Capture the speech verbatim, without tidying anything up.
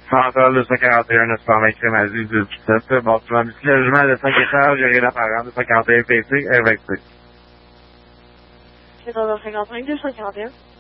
Central deux cent quarante et un, neuf cent vingt Crémazie, deux sept. Bon, tu m'as mis le logement de cinq étages, j'ai rien apparent, deux cent quarante et un P C, R V C. quatre-vingt cinquante-cinq, deux cent quarante et un.